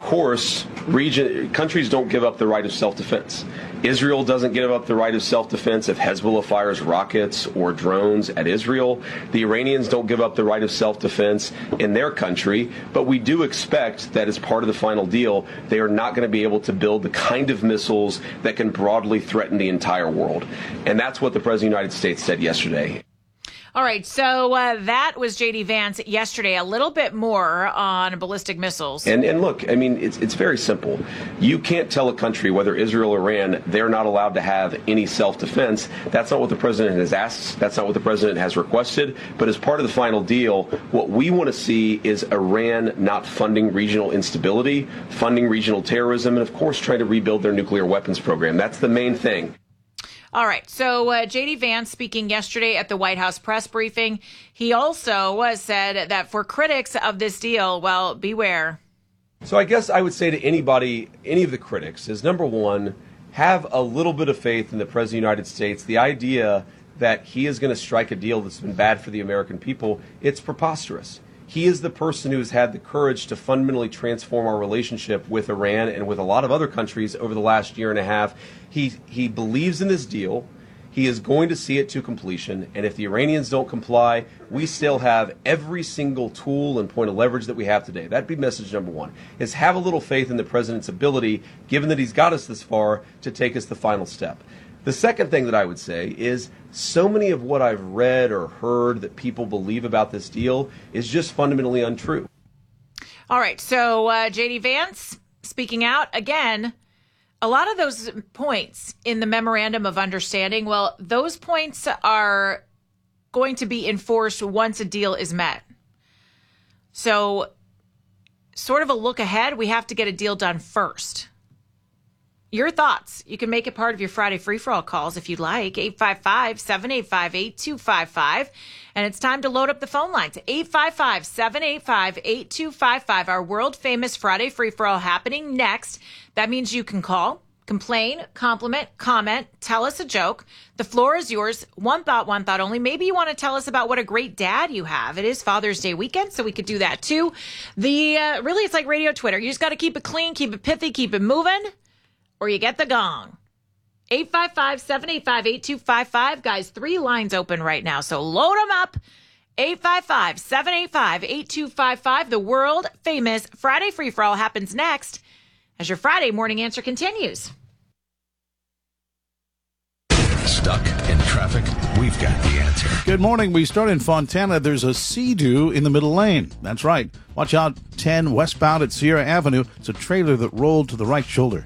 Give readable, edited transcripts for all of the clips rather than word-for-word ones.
course, countries don't give up the right of self-defense. Israel doesn't give up the right of self-defense if Hezbollah fires rockets or drones at Israel. The Iranians don't give up the right of self-defense in their country, but we do expect that as part of the final deal, they are not going to be able to build the kind of missiles that can broadly threaten the entire world. And that's what the President of the United States said yesterday. All right, so that was J.D. Vance yesterday. A little bit more on ballistic missiles. And look, I mean, it's very simple. You can't tell a country, whether Israel or Iran, they're not allowed to have any self-defense. That's not what the president has asked. That's not what the president has requested. But as part of the final deal, what we want to see is Iran not funding regional instability, funding regional terrorism, and, of course, trying to rebuild their nuclear weapons program. That's the main thing. All right. So J.D. Vance speaking yesterday at the White House press briefing, he also said that for critics of this deal, well, beware. So I guess I would say to anybody, any of the critics, is number one, have a little bit of faith in the President of the United States. The idea that he is going to strike a deal that's been bad for the American people, it's preposterous. He is the person who has had the courage to fundamentally transform our relationship with Iran and with a lot of other countries over the last year and a half. He believes in this deal. He is going to see it to completion. And if the Iranians don't comply, we still have every single tool and point of leverage that we have today. That'd be message number one, is have a little faith in the president's ability, given that he's got us this far, to take us the final step. The second thing that I would say is so many of what I've read or heard that people believe about this deal is just fundamentally untrue. All right. So J.D. Vance speaking out again. A lot of those points in the memorandum of understanding, well, those points are going to be enforced once a deal is met. So sort of a look ahead, we have to get a deal done first. Your thoughts. You can make it part of your Friday free-for-all calls if you'd like. 855-785-8255. And it's time to load up the phone lines. 855-785-8255. Our world-famous Friday free-for-all happening next. That means you can call, complain, compliment, comment, tell us a joke. The floor is yours. One thought only. Maybe you want to tell us about what a great dad you have. It is Father's Day weekend, so we could do that too. Really, it's like radio Twitter. You just got to keep it clean, keep it pithy, keep it moving, or you get the gong. 855-785-8255. Guys, 3 lines open right now, so load them up. 855-785-8255. The world-famous Friday Free-For-All happens next as your Friday morning answer continues. Stuck in traffic? We've got the answer. Good morning. We start in Fontana. There's a Sea-Doo in the middle lane. That's right. Watch out, 10 westbound at Sierra Avenue. It's a trailer that rolled to the right shoulder.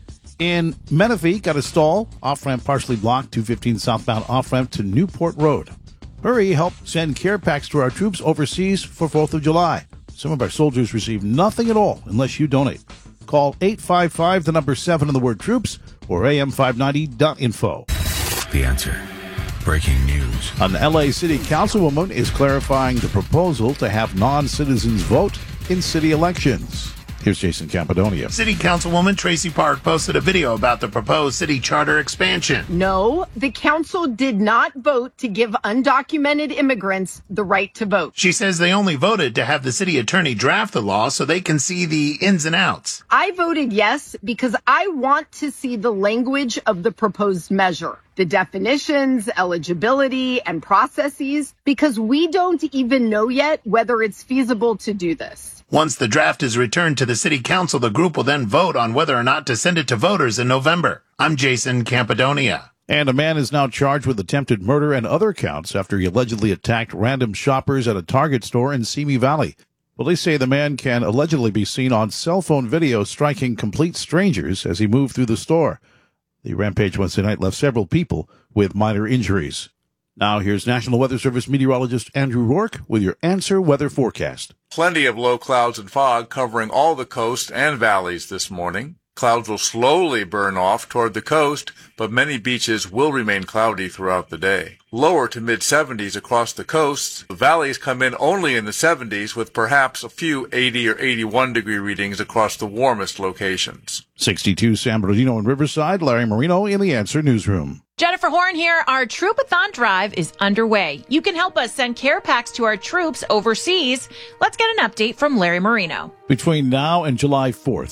In Menifee, got a stall. Off-ramp partially blocked. 215 southbound off-ramp to Newport Road. Hurry, help send care packs to our troops overseas for 4th of July. Some of our soldiers receive nothing at all unless you donate. Call 855, the number 7 and the word troops, or am590.info. The answer. Breaking news. An L.A. City Councilwoman is clarifying the proposal to have non-citizens vote in city elections. Here's Jason Campidonia. City Councilwoman Tracy Park posted a video about the proposed city charter expansion. No, the council did not vote to give undocumented immigrants the right to vote. She says they only voted to have the city attorney draft the law so they can see the ins and outs. I voted yes because I want to see the language of the proposed measure, the definitions, eligibility, and processes, because we don't even know yet whether it's feasible to do this. Once the draft is returned to the city council, the group will then vote on whether or not to send it to voters in November. I'm Jason Campidonia. And a man is now charged with attempted murder and other counts after he allegedly attacked random shoppers at a Target store in Simi Valley. Police say the man can allegedly be seen on cell phone video striking complete strangers as he moved through the store. The rampage Wednesday night left several people with minor injuries. Now here's National Weather Service meteorologist Andrew Rourke with your Answer Weather Forecast. Plenty of low clouds and fog covering all the coast and valleys this morning. Clouds will slowly burn off toward the coast, but many beaches will remain cloudy throughout the day. Lower to mid-70s across the coasts. The valleys come in only in the 70s with perhaps a few 80 or 81 degree readings across the warmest locations. 62 San Bernardino and Riverside. Larry Marino in the Answer Newsroom. Jennifer Horn here. Our Troopathon Drive is underway. You can help us send care packs to our troops overseas. Let's get an update from Larry Marino. Between now and July 4th,